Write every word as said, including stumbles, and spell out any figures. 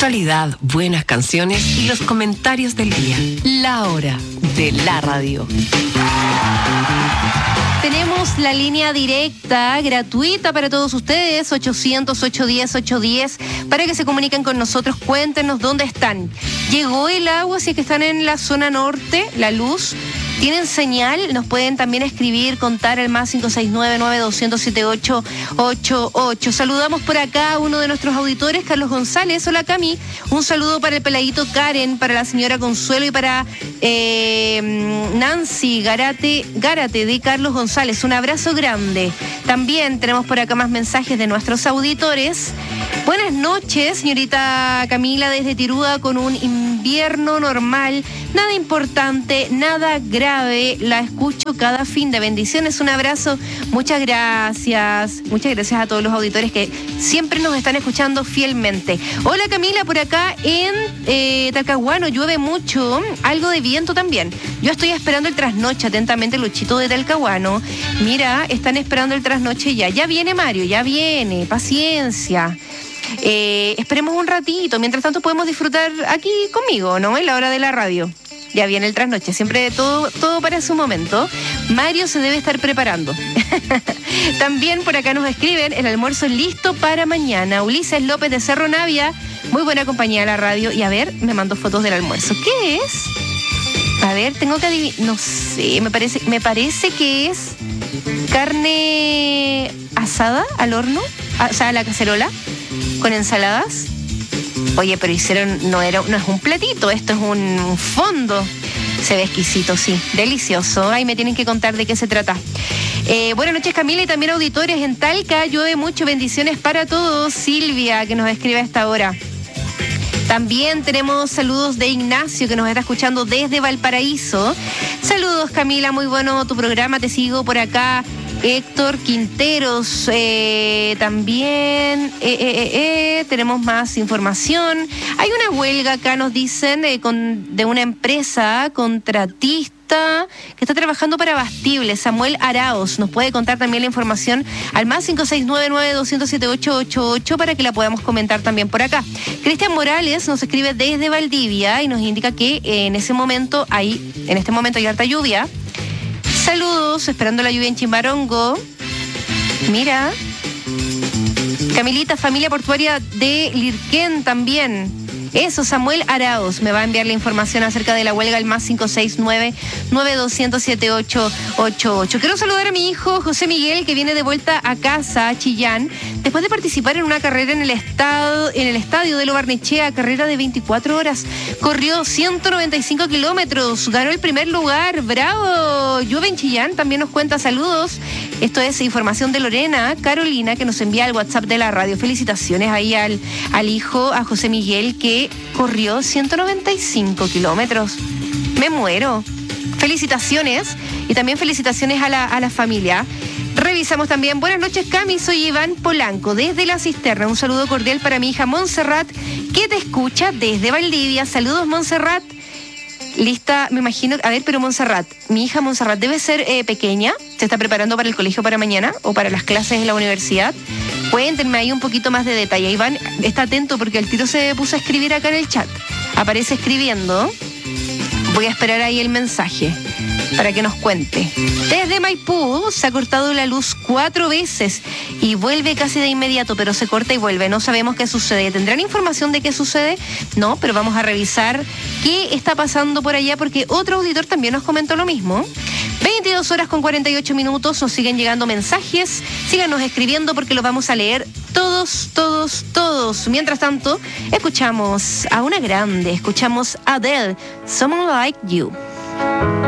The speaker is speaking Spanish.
Actualidad, buenas canciones y los comentarios del día. La hora de la radio. Tenemos la línea directa, gratuita para todos ustedes, ochocientos, ochocientos diez, ochocientos diez, para que se comuniquen con nosotros. Cuéntenos dónde están. ¿Llegó el agua? Si es que están en la zona norte, la luz. ¿Tienen señal? Nos pueden también escribir, contar al más cinco seis nueve, nueve dos cero siete ocho ocho ocho. Saludamos por acá a uno de nuestros auditores, Carlos González. Hola, Cami. Un saludo para el peladito Karen, para la señora Consuelo y para eh, Nancy Garate, Gárate de Carlos González. Un abrazo grande. También tenemos por acá más mensajes de nuestros auditores. Buenas noches, señorita Camila, desde Tirúa, con un invierno normal. Nada importante, nada grave. La escucho cada fin de bendiciones. Un abrazo. Muchas gracias. Muchas gracias a todos los auditores que siempre nos están escuchando fielmente. Hola, Camila, por acá en eh, Talcahuano llueve mucho. Algo de viento también. Yo estoy esperando el trasnoche. Atentamente, Luchito de Talcahuano. Mira, están esperando el trasnoche ya. Ya viene, Mario, ya viene. Paciencia. Eh, esperemos un ratito. Mientras tanto podemos disfrutar aquí conmigo, ¿no? En la hora de la radio. Ya viene el trasnoche, siempre todo, todo para su momento. Mario se debe estar preparando. También por acá nos escriben, el almuerzo listo para mañana. Ulises López de Cerro Navia, muy buena compañía a la radio. Y a ver, me mandó fotos del almuerzo. ¿Qué es? A ver, tengo que adivinar. No sé, me parece, me parece que es carne asada al horno, o sea, a la cacerola, con ensaladas. Oye, pero hicieron, no era, no es un platito, esto es un, un fondo. Se ve exquisito, sí, delicioso. Ahí me tienen que contar de qué se trata. Eh, buenas noches, Camila, y también auditores en Talca. Llueve mucho, bendiciones para todos. Silvia, que nos escribe a esta hora. También tenemos saludos de Ignacio, que nos está escuchando desde Valparaíso. Saludos, Camila, muy bueno tu programa, te sigo por acá. Héctor Quinteros, eh, también eh, eh, eh, eh, tenemos más información. Hay una huelga acá, nos dicen, eh, con, de una empresa contratista que está trabajando para Bastible. Samuel Araos nos puede contar también la información al más cinco seis nueve, nueve dos cero siete ocho ocho ocho para que la podamos comentar también por acá. Cristian Morales nos escribe desde Valdivia y nos indica que eh, en ese momento hay, en este momento hay harta lluvia. Saludos, esperando la lluvia en Chimbarongo. Mira. Camilita, familia portuaria de Lirquén también. Eso, Samuel Araos me va a enviar la información acerca de la huelga al más cinco seis nueve, nueve dos cero siete ocho ocho ocho. Quiero saludar a mi hijo José Miguel, que viene de vuelta a casa, a Chillán, después de participar en una carrera en el estado, en el estadio de Lo Barnechea, carrera de veinticuatro horas. Corrió ciento noventa y cinco kilómetros, ganó el primer lugar. ¡Bravo! Llueve en Chillán, también nos cuenta saludos. Esto es información de Lorena Carolina, que nos envía al WhatsApp de la radio. Felicitaciones ahí al, al hijo, a José Miguel, que corrió ciento noventa y cinco kilómetros. Me muero. Felicitaciones. Y también felicitaciones a la, a la familia. Revisamos también. Buenas noches, Cami. Soy Iván Polanco, desde La Cisterna. Un saludo cordial para mi hija Montserrat, que te escucha desde Valdivia. Saludos, Montserrat. Lista, me imagino. A ver, pero Montserrat, mi hija Montserrat debe ser eh, pequeña. ¿Se está preparando para el colegio para mañana o para las clases en la universidad? Cuéntenme ahí un poquito más de detalle. Iván, está atento porque el tiro se puso a escribir acá en el chat. Aparece escribiendo. Voy a esperar ahí el mensaje para que nos cuente. Desde Maipú se ha cortado la luz cuatro veces y vuelve casi de inmediato, pero se corta y vuelve. No sabemos qué sucede. ¿Tendrán información de qué sucede? No, pero vamos a revisar qué está pasando por allá, porque otro auditor también nos comentó lo mismo. veintidós horas con cuarenta y ocho minutos, nos siguen llegando mensajes. Síganos escribiendo porque los vamos a leer todos, todos, todos. Mientras tanto, escuchamos a una grande, escuchamos a Adele, Someone Like You.